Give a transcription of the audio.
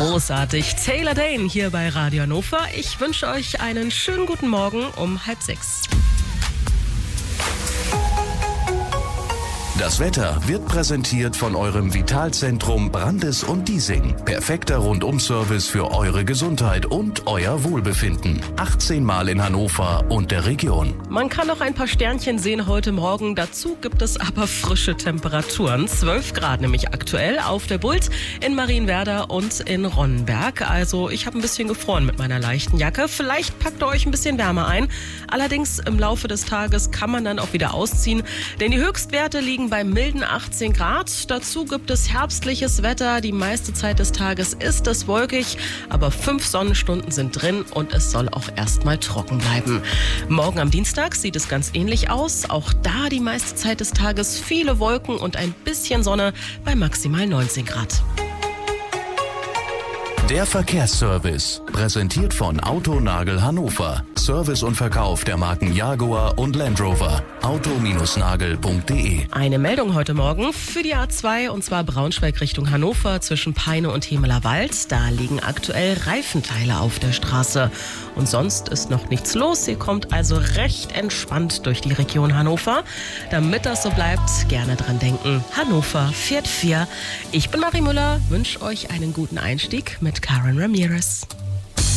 Großartig. Taylor Dayne hier bei Radio Hannover. Ich wünsche euch einen schönen guten Morgen um 5:30. Das Wetter wird präsentiert von eurem Vitalzentrum Brandes und Diesing. Perfekter Rundum-Service für eure Gesundheit und euer Wohlbefinden. 18 Mal in Hannover und der Region. Man kann noch ein paar Sternchen sehen heute Morgen. Dazu gibt es aber frische Temperaturen. 12 Grad nämlich aktuell auf der Bult, in Marienwerder und in Ronnenberg. Also ich habe ein bisschen gefroren mit meiner leichten Jacke. Vielleicht packt ihr euch ein bisschen wärmer ein. Allerdings im Laufe des Tages kann man dann auch wieder ausziehen. Denn die Höchstwerte liegen bei milden 18 Grad. Dazu gibt es herbstliches Wetter. Die meiste Zeit des Tages ist es wolkig, aber 5 Sonnenstunden sind drin und es soll auch erstmal trocken bleiben. Morgen am Dienstag sieht es ganz ähnlich aus. Auch da die meiste Zeit des Tages viele Wolken und ein bisschen Sonne bei maximal 19 Grad. Der Verkehrsservice, präsentiert von Autonagel Hannover. Service und Verkauf der Marken Jaguar und Land Rover. auto-nagel.de. Eine Meldung heute Morgen für die A2, und zwar Braunschweig Richtung Hannover zwischen Peine und Hemeler Wald. Da liegen aktuell Reifenteile auf der Straße. Und sonst ist noch nichts los. Ihr kommt also recht entspannt durch die Region Hannover. Damit das so bleibt, gerne dran denken. Hannover fährt 4. Ich bin Marie Müller, wünsche euch einen guten Einstieg mit Karen Ramirez.